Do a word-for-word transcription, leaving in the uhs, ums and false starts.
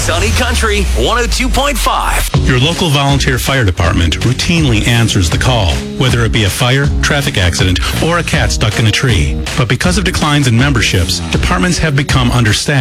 Sunny Country one oh two point five. Your local volunteer fire department routinely answers the call, whether it be a fire, traffic accident, or a cat stuck in a tree. But because of declines in memberships, departments have become understaffed.